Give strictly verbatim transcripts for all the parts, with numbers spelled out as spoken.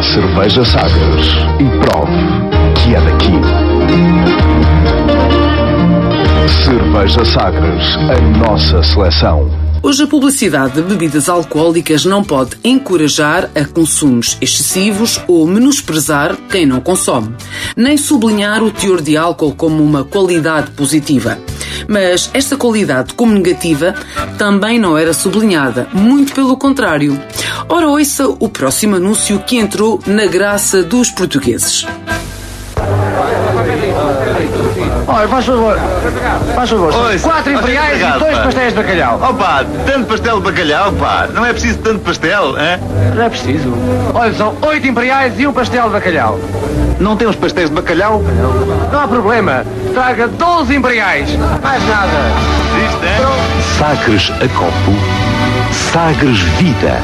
cerveja Sagres e prove que é daqui. Cerveja Sagres, a nossa seleção. Hoje a publicidade de bebidas alcoólicas não pode encorajar a consumos excessivos ou menosprezar quem não consome, nem sublinhar o teor de álcool como uma qualidade positiva. Mas esta qualidade como negativa também não era sublinhada, muito pelo contrário. Ora, ouça o próximo anúncio que entrou na graça dos portugueses. Olha, faz favor, faz favor, Oi, quatro imperiais e dois pá. pastéis de bacalhau. Opa, tanto pastel de bacalhau, pá. Não é preciso tanto pastel, hein? Não é preciso. Olha, são oito imperiais e um pastel de bacalhau. Não temos pastéis de bacalhau? Não há problema. Traga doze imperiais. Mais nada. Isto é? Sagres a copo. Sagres Vida.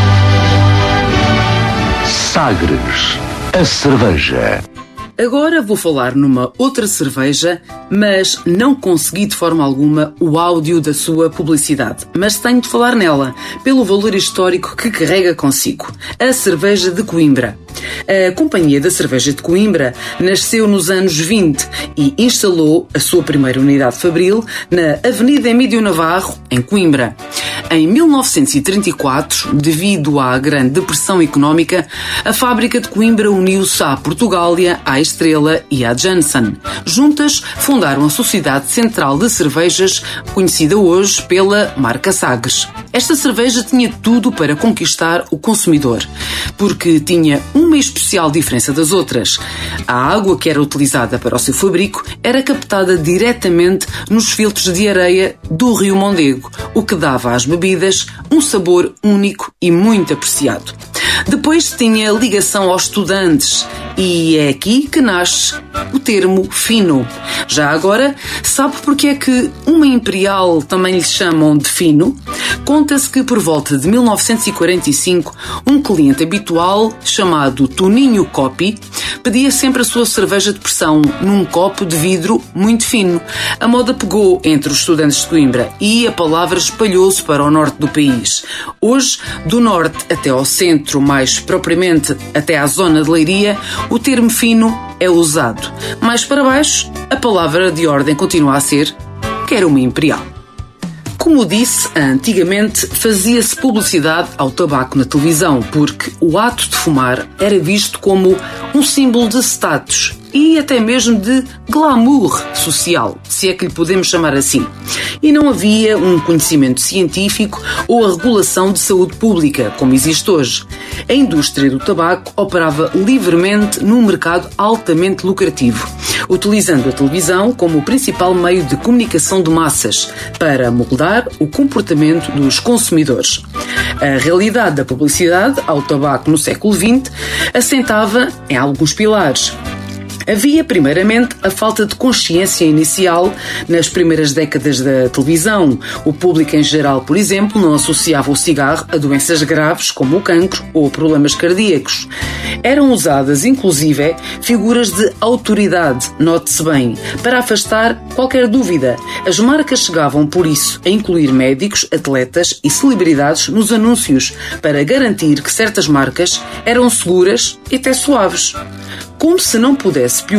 Sagres, a cerveja. Agora vou falar numa outra cerveja, mas não consegui de forma alguma o áudio da sua publicidade. Mas tenho de falar nela, pelo valor histórico que carrega consigo. A cerveja de Coimbra. A Companhia da Cerveja de Coimbra nasceu nos anos vinte e instalou a sua primeira unidade fabril na Avenida Emílio Navarro, em Coimbra. Em mil novecentos e trinta e quatro, devido à grande depressão económica, a fábrica de Coimbra uniu-se à Portugália, à Estrela e à Janssen. Juntas, fundaram a Sociedade Central de Cervejas, conhecida hoje pela marca Sagres. Esta cerveja tinha tudo para conquistar o consumidor, porque tinha uma especial diferença das outras. A água que era utilizada para o seu fabrico era captada diretamente nos filtros de areia do Rio Mondego, o que dava às bebidas um sabor único e muito apreciado. Depois tinha ligação aos estudantes e é aqui que nasce o termo fino. Já agora, sabe porque é que uma imperial também lhe chamam de fino? Conta-se que por volta de mil novecentos e quarenta e cinco, um cliente habitual, chamado Toninho Coppi, pedia sempre a sua cerveja de pressão num copo de vidro muito fino. A moda pegou entre os estudantes de Coimbra e a palavra espalhou-se para o norte do país. Hoje, do norte até ao centro, mais propriamente até à zona de Leiria, o termo fino é usado. Mais para baixo, a palavra de ordem continua a ser quer uma imperial. Como disse, antigamente fazia-se publicidade ao tabaco na televisão, porque o ato de fumar era visto como um símbolo de status e até mesmo de glamour social, se é que lhe podemos chamar assim. E não havia um conhecimento científico ou a regulação de saúde pública, como existe hoje. A indústria do tabaco operava livremente num mercado altamente lucrativo, utilizando a televisão como o principal meio de comunicação de massas para moldar o comportamento dos consumidores. A realidade da publicidade ao tabaco no século vinte assentava em alguns pilares. Havia, primeiramente, a falta de consciência inicial nas primeiras décadas da televisão. O público em geral, por exemplo, não associava o cigarro a doenças graves como o cancro ou problemas cardíacos. Eram usadas, inclusive, figuras de autoridade, note-se bem, para afastar qualquer dúvida. As marcas chegavam, por isso, a incluir médicos, atletas e celebridades nos anúncios, para garantir que certas marcas eram seguras e até suaves. Como se não pudesse piorar